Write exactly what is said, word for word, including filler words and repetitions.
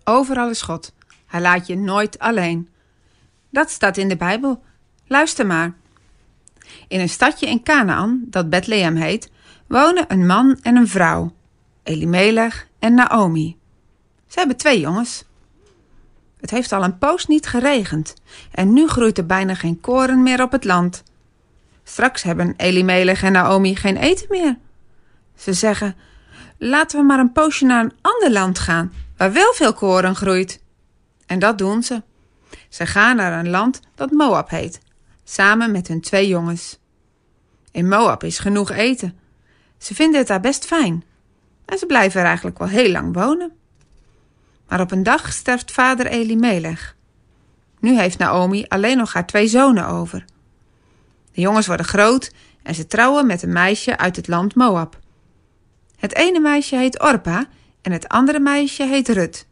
Overal is God. Hij laat je nooit alleen. Dat staat in de Bijbel. Luister maar. In een stadje in Kanaan, dat Bethlehem heet, wonen een man en een vrouw, Elimelech en Naomi. Ze hebben twee jongens. Het heeft al een poos niet geregend en nu groeit er bijna geen koren meer op het land. Straks hebben Elimelech en Naomi geen eten meer. Ze zeggen, laten we maar een poosje naar een ander land gaan, waar wel veel koren groeit. En dat doen ze. Ze gaan naar een land dat Moab heet, samen met hun twee jongens. In Moab is genoeg eten. Ze vinden het daar best fijn. En ze blijven er eigenlijk wel heel lang wonen. Maar op een dag sterft vader Elimelech. Nu heeft Naomi alleen nog haar twee zonen over. De jongens worden groot en ze trouwen met een meisje uit het land Moab. Het ene meisje heet Orpa en het andere meisje heet Rut.